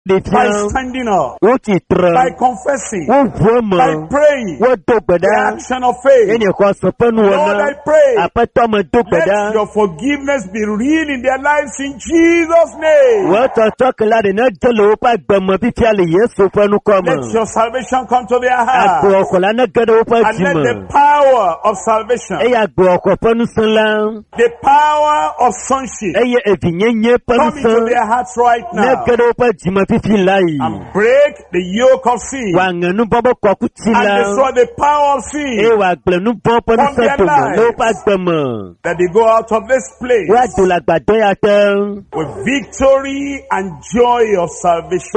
by standing up, by confessing, by praying, the action of faith. Lord, I pray, let your forgiveness be real in their lives in Jesus' name. Let your salvation come to their heart, and let the power of salvation, the power of sonship, come into their hearts right now, and break the yoke of sin, and destroy the power of sin from their lives, that they go out of this place with victory and joy of salvation.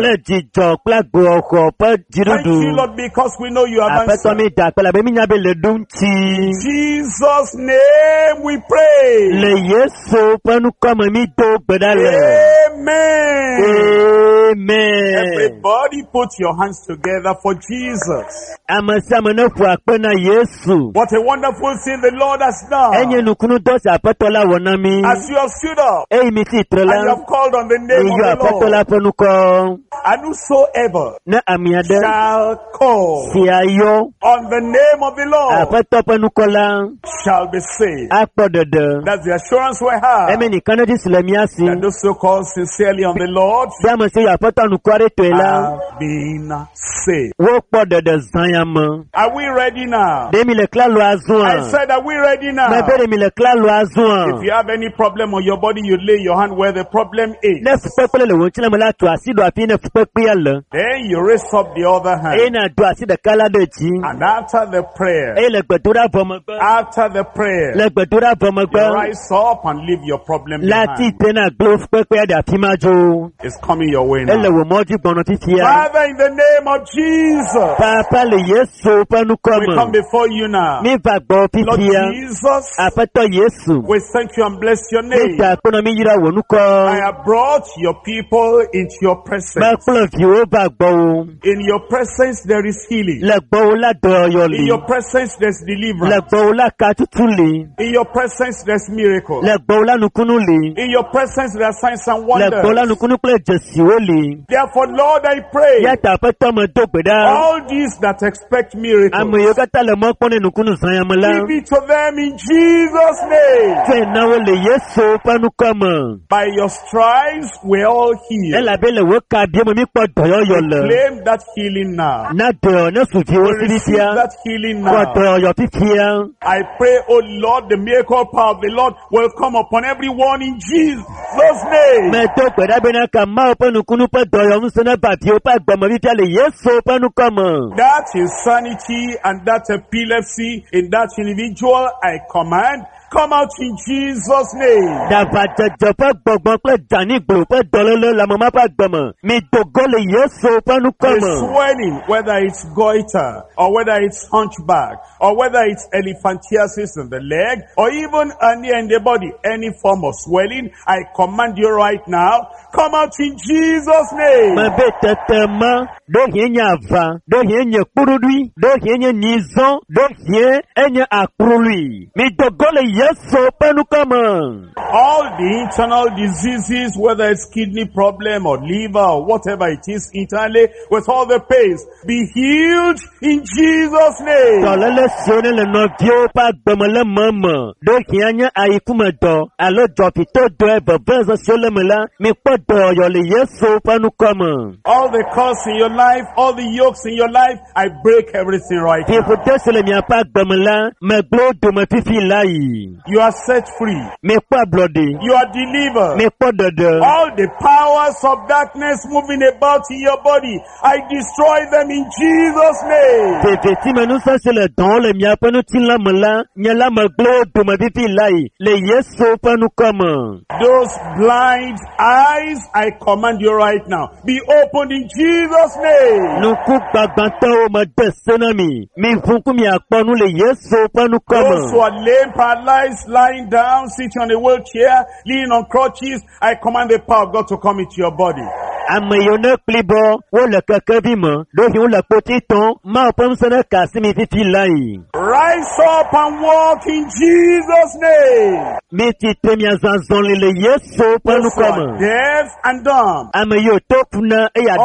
Thank you, Lord, because we know you have answered. In Jesus' name we pray. Amen. Everybody put your hands together for Jesus. What a wonderful thing the Lord has done. As you have stood up and you have called on the name of the Lord, and whosoever shall call on the name of the Lord shall be saved. That's the assurance we have, that those who call sincerely on the Lord have been saved. Are we ready now? I said, are we ready now? If you have any problem on your body, you lay your hand where the problem is. Then you raise up the other hand. And after the prayer, you rise up and leave your problem behind. It's coming your way now. Father, in the name of Jesus, we come before you now. Lord Jesus, we thank you and bless your name. I have brought your people into your presence. In your presence there is healing. In your presence there's deliverance. In your presence there's miracle. In your presence there are signs and wonders. Therefore, Lord, I pray, all these that expect miracles, give it to them in Jesus' name. By your stripes we're all healed. Claim that healing now. Receive that healing now. I pray, oh Lord, the miracle power of the Lord will come upon everyone in Jesus' name. That insanity and that epilepsy in that individual, I command, come out in Jesus' name. The swelling, whether it's goiter, or whether it's hunchback, or whether it's elephantiasis in the leg, or even anywhere in the body, any form of swelling, I command you right now, come out in Jesus' name. All the internal diseases, whether it's kidney problem or liver or whatever it is internally, with all the pains, be healed in Jesus' name. All the curse in your life, all the yokes in your life, I break everything right now. You are set free. You are delivered. All the powers of darkness moving about in your body, I destroy them in Jesus' name. Those blind eyes, I command you right now, be opened in Jesus' name. Those who are lame, paralyzed, lying down, sitting on a wheelchair, leaning on crutches, I command the power of God to come into your body. Amayona plibo, wo le kakabima, dohi la potiton, ma pomsana kasimi fitilai. Rise up and walk in Jesus' name. Miti temia zanzon le yeso panu kama. Deaf and dumb. Amayo tokuna eya